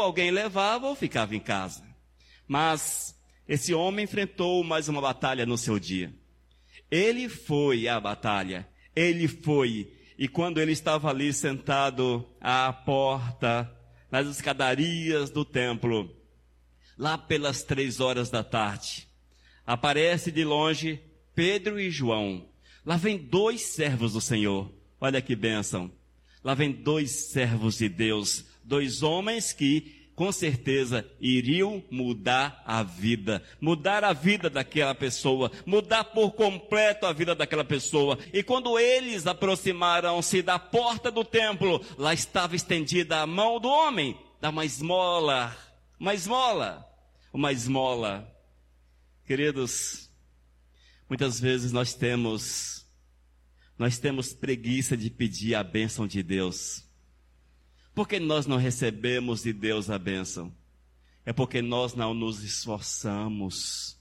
alguém levava ou ficava em casa. Mas esse homem enfrentou mais uma batalha no seu dia. Ele foi à batalha, ele foi. E quando ele estava ali sentado à porta, nas escadarias do templo, lá pelas 3 horas da tarde, aparece de longe Pedro e João. Lá vem 2 servos do Senhor. Olha que bênção. Lá vem 2 servos de Deus, 2 homens que com certeza iriam mudar a vida daquela pessoa, mudar por completo a vida daquela pessoa. E quando eles aproximaram-se da porta do templo, lá estava estendida a mão do homem, dá uma esmola. Queridos, muitas vezes nós temos preguiça de pedir a bênção de Deus. Por que nós não recebemos de Deus a bênção? É porque nós não nos esforçamos.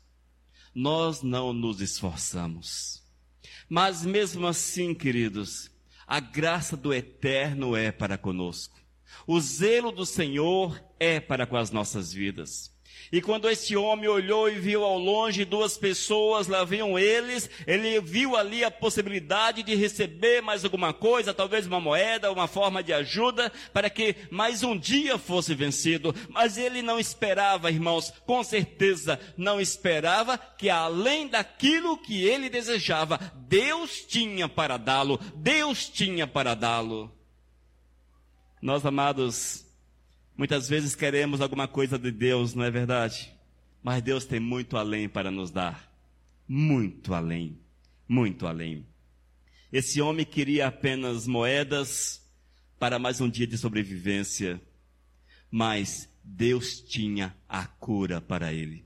Mas mesmo assim, queridos, a graça do Eterno é para conosco. O zelo do Senhor é para com as nossas vidas. E quando este homem olhou e viu ao longe 2 pessoas, lá vinham eles, ele viu ali a possibilidade de receber mais alguma coisa, talvez uma moeda, uma forma de ajuda, para que mais um dia fosse vencido. Mas ele não esperava, irmãos, com certeza não esperava que além daquilo que ele desejava, Deus tinha para dá-lo. Nós, amados, muitas vezes queremos alguma coisa de Deus, não é verdade? Mas Deus tem muito além para nos dar. Muito além. Esse homem queria apenas moedas para mais um dia de sobrevivência. Mas Deus tinha a cura para ele.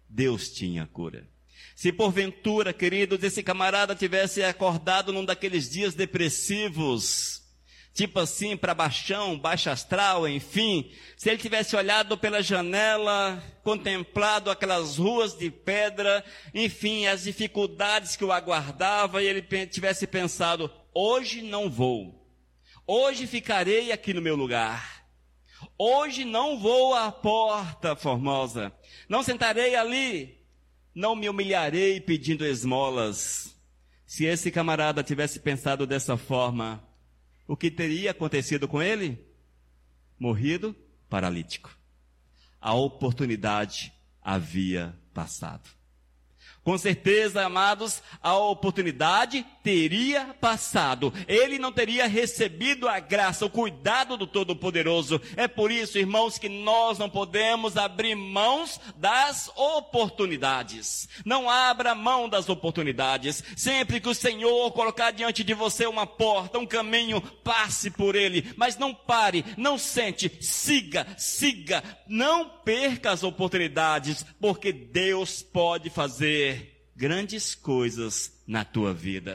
Se porventura, queridos, esse camarada tivesse acordado num daqueles dias depressivos, tipo assim, para baixão, baixa astral, enfim, se ele tivesse olhado pela janela, contemplado aquelas ruas de pedra, enfim, as dificuldades que o aguardavam, e ele tivesse pensado, hoje não vou, hoje ficarei aqui no meu lugar, hoje não vou à porta formosa, não sentarei ali, não me humilharei pedindo esmolas. Se esse camarada tivesse pensado dessa forma, o que teria acontecido com ele? Morrido paralítico. A oportunidade havia passado. Com certeza, amados, a oportunidade teria passado. Ele não teria recebido a graça, o cuidado do Todo-Poderoso. É por isso, irmãos, que nós não podemos abrir mãos das oportunidades. Não abra mão das oportunidades. Sempre que o Senhor colocar diante de você uma porta, um caminho, passe por ele. Mas não pare, não sente, siga. Não perca as oportunidades, porque Deus pode fazer grandes coisas na tua vida.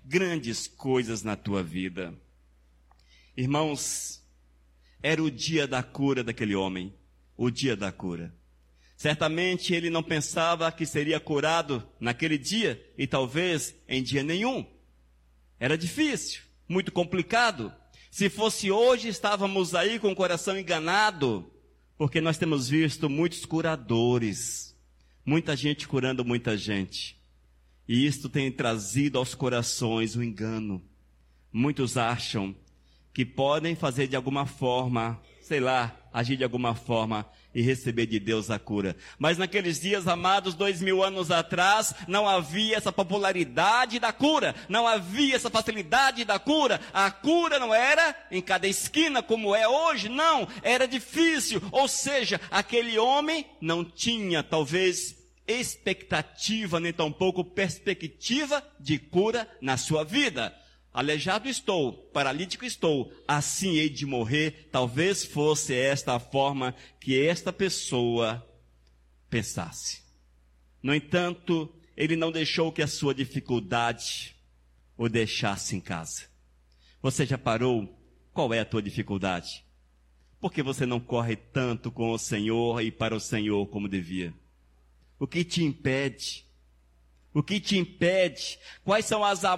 Irmãos, era o dia da cura daquele homem. O dia da cura. Certamente ele não pensava que seria curado naquele dia e talvez em dia nenhum. Era difícil, muito complicado. Se fosse hoje, estávamos aí com o coração enganado, porque nós temos visto muitos curadores. Muita gente curando muita gente. E isto tem trazido aos corações o engano. Muitos acham que podem fazer de alguma forma, agir de alguma forma e receber de Deus a cura. Mas naqueles dias, amados, 2000 anos atrás, não havia essa popularidade da cura. Não havia essa facilidade da cura. A cura não era em cada esquina como é hoje, não. Era difícil. Ou seja, aquele homem não tinha, talvez, expectativa, nem tampouco perspectiva de cura na sua vida. Aleijado estou, paralítico estou, assim hei de morrer. Talvez fosse esta a forma que esta pessoa pensasse. No entanto, ele não deixou que a sua dificuldade o deixasse em casa. Você já parou? Qual é a tua dificuldade? Por que você não corre tanto com o Senhor e para o Senhor como devia? O que te impede? Quais são as